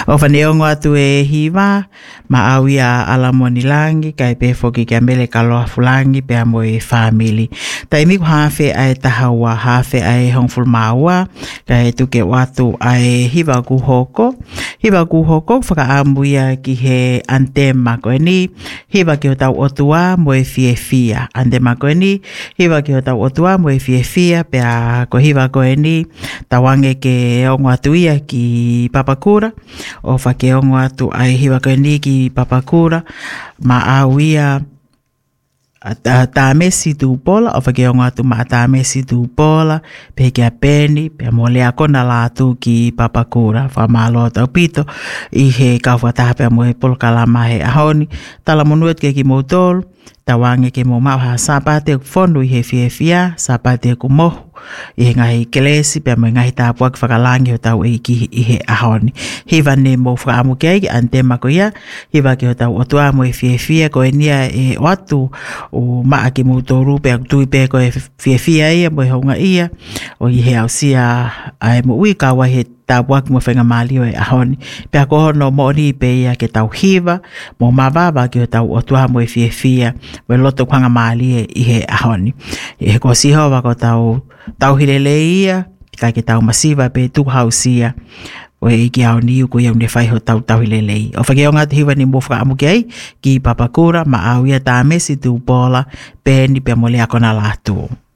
O whaneongo atu e hiwa, ma au ia alamoni langi, kai pe foki kia mele kaloa fulangi, pe amo e family. Tai miku hawhi ai tahaua, hawhi ai hongful maua, kai tuke watu ai hiwa kuhoko. Hiwa kuhoko, whakaamu ia ki he antema koe ni, hiwa ki o tau otua mo e fie fia. Antema koe ni, hiwa ki o tau otua mo e fie fia, pe a ko hiwa koe ni, tawange ke ongo atu ia ki Papakura, o whake ongo atu ai hiwa koe ni ki Papakura, ma au ia tā mesi tūpola, o whake ongo atu ma tā mesi tūpola, pe kia peni, pe mo lea kona lātu ki Papakura, whamalo tau pito, i he kauwhataha mo he polokalama he ahoni, tala monuet ke ki Moutolu, tawange ke mo mau ha sapate whonu i he fiefia, sapate ku mohu, i he ngahi kelesi, pe mo ngahi tāpua ki whakalangi o tau e ki i he ahoni. Hiwa ne mo whaamu kei, antema ko ia, hiwa ki o tau otua mo e fiefia, ko e nia e watu o maa ki Moutolu, pe aku tui pe ko e fiefia ia, mo e honga ia, o i he au sia ai mo ui kawa he tāpua ki mo whenga mali o e ahoni. Pe ako hono mo ni pe ia ke tau hiwa, mo mawaba ki o tau otua mo e fiefia, mo e loto kwanga mali i he ahoni. I he ko siho wako tau hilele ia, kai ke tau masiva pe tuhausia, o e iki au ni uko iau ne whaiho tau hilele ia. O whake o ngātu hiwa ni mo whaamu kei, ki Papakura, ma au ia tā mesi tūpola, pe ni pe mo lea kona lātu.